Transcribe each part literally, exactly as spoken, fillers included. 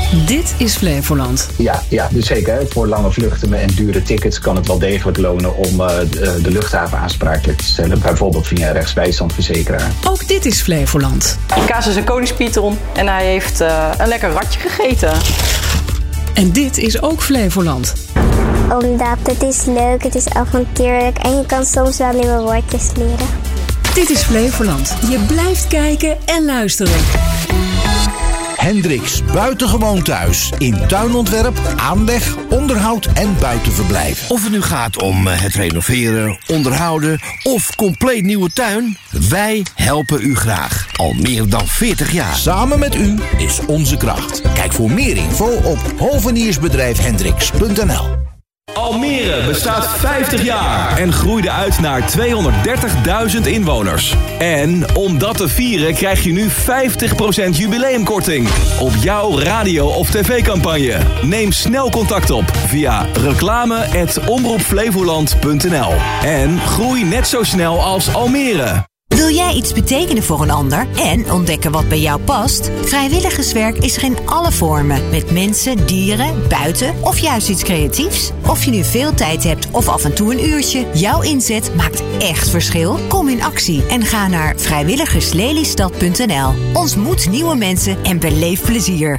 Dit is Flevoland. Ja, ja, dus zeker. Voor lange vluchten en dure tickets kan het wel degelijk lonen om uh, de, de luchthaven aansprakelijk te stellen. Bijvoorbeeld via een rechtsbijstandverzekeraar. Ook dit is Flevoland. Kaas is een koningspieton en hij heeft uh, een lekker ratje gegeten. En dit is ook Flevoland. Omdat het is leuk, het is avontuurlijk en je kan soms wel nieuwe woordjes leren. Dit is Flevoland. Je blijft kijken en luisteren. Hendricks Buitengewoon Thuis. In tuinontwerp, aanleg, onderhoud en buitenverblijf. Of het nu gaat om het renoveren, onderhouden of compleet nieuwe tuin. Wij helpen u graag. Al meer dan veertig jaar. Samen met u is onze kracht. Kijk voor meer info op hoveniersbedrijf hendricks punt n l. Almere bestaat vijftig jaar en groeide uit naar tweehonderddertigduizend inwoners. En om dat te vieren krijg je nu vijftig procent jubileumkorting op jouw radio- of tv-campagne. Neem snel contact op via reclame at omroep flevoland punt n l. En groei net zo snel als Almere. Wil jij iets betekenen voor een ander en ontdekken wat bij jou past? Vrijwilligerswerk is er in alle vormen. Met mensen, dieren, buiten of juist iets creatiefs. Of je nu veel tijd hebt of af en toe een uurtje. Jouw inzet maakt echt verschil. Kom in actie en ga naar vrijwilligerslelystad punt n l. Ontmoet nieuwe mensen en beleef plezier.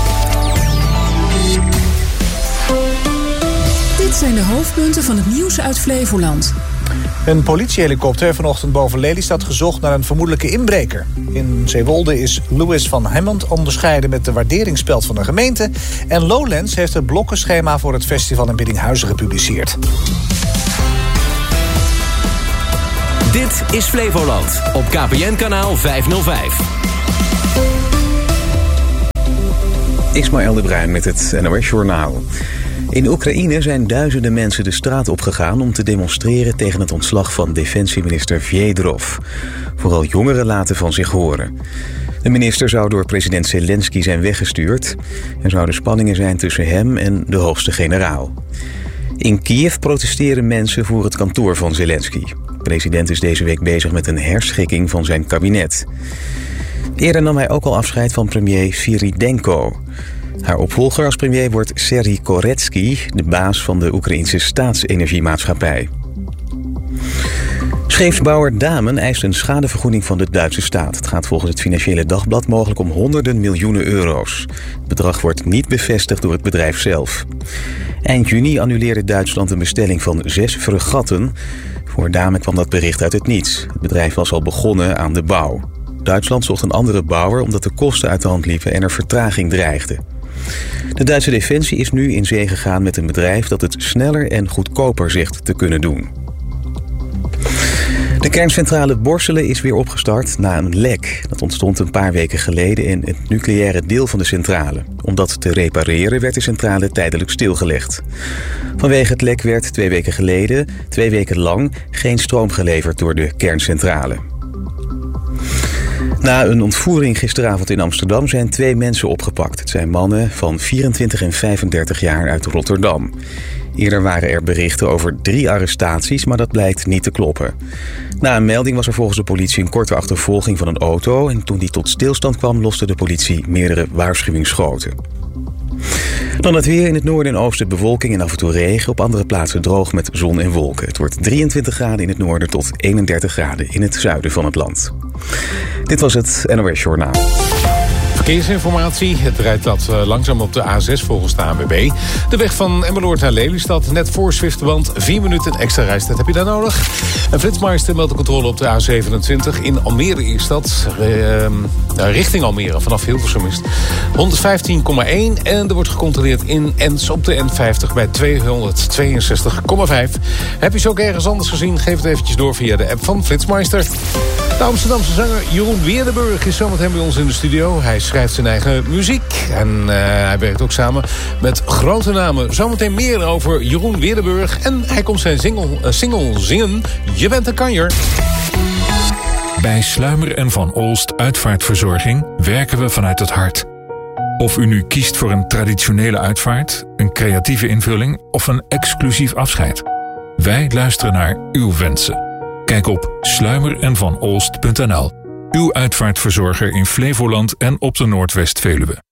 Dit zijn de hoofdpunten van het nieuws uit Flevoland. Een politiehelikopter heeft vanochtend boven Lelystad gezocht naar een vermoedelijke inbreker. In Zeewolde is Louis van Hammond onderscheiden met de waarderingsspeld van de gemeente. En Lowlands heeft het blokkenschema voor het festival in Biddinghuizen gepubliceerd. Dit is Flevoland op K P N-kanaal vijfhonderdvijf. Ismaël de Bruin met het N O S-journaal. In Oekraïne zijn duizenden mensen de straat opgegaan om te demonstreren tegen het ontslag van defensieminister Vjedrov. Vooral jongeren laten van zich horen. De minister zou door president Zelensky zijn weggestuurd. Er zouden spanningen zijn tussen hem en de hoogste generaal. In Kiev protesteren mensen voor het kantoor van Zelensky. De president is deze week bezig met een herschikking van zijn kabinet. Eerder nam hij ook al afscheid van premier Sviridenko. Haar opvolger als premier wordt Serhiy Koretsky, de baas van de Oekraïnse staatsenergiemaatschappij. Scheepsbouwer Damen eist een schadevergoeding van de Duitse staat. Het gaat volgens het Financiële Dagblad mogelijk om honderden miljoenen euro's. Het bedrag wordt niet bevestigd door het bedrijf zelf. Eind juni annuleerde Duitsland een bestelling van zes fregatten. Voor Damen kwam dat bericht uit het niets. Het bedrijf was al begonnen aan de bouw. Duitsland zocht een andere bouwer omdat de kosten uit de hand liepen en er vertraging dreigde. De Duitse Defensie is nu in zee gegaan met een bedrijf dat het sneller en goedkoper zegt te kunnen doen. De kerncentrale Borselen is weer opgestart na een lek. Dat ontstond een paar weken geleden in het nucleaire deel van de centrale. Om dat te repareren werd de centrale tijdelijk stilgelegd. Vanwege het lek werd twee weken geleden, twee weken lang, geen stroom geleverd door de kerncentrale. Na een ontvoering gisteravond in Amsterdam zijn twee mensen opgepakt. Het zijn mannen van vierentwintig en vijfendertig jaar uit Rotterdam. Eerder waren er berichten over drie arrestaties, maar dat blijkt niet te kloppen. Na een melding was er volgens de politie een korte achtervolging van een auto. En toen die tot stilstand kwam, loste de politie meerdere waarschuwingsschoten. Dan het weer. In het noorden en oosten bewolking en af en toe regen. Op andere plaatsen droog met zon en wolken. Het wordt drieëntwintig graden in het noorden tot eenendertig graden in het zuiden van het land. Dit was het N O S Journaal. Verkeersinformatie. Het rijdt dat uh, langzaam op de A zes volgens de A N W B. De weg van Emmeloord naar Lelystad. Net voor Zwifteband. Vier minuten extra reistijd heb je daar nodig. Een flitsmeister meldt de controle op de A zevenentwintig. In Almere is dat. Uh, uh, richting Almere vanaf Hilversum is het. honderdvijftien komma één. En er wordt gecontroleerd in Ens op de N vijftig bij tweehonderdtweeënzestig komma vijf. Heb je ze ook ergens anders gezien? Geef het eventjes door via de app van Flitsmeister. De Amsterdamse zanger Jeroen Weerdenburg is zometeen bij ons in de studio. Hij schrijft zijn eigen muziek. En uh, hij werkt ook samen met grote namen. Zometeen meer over Jeroen Weerdenburg. En hij komt zijn single, uh, single zingen. Je bent een kanjer. Bij Sluimer en Van Olst Uitvaartverzorging werken we vanuit het hart. Of u nu kiest voor een traditionele uitvaart, een creatieve invulling of een exclusief afscheid. Wij luisteren naar uw wensen. Kijk op sluimer en van olst punt n l. Uw uitvaartverzorger in Flevoland en op de Noordwest-Veluwe.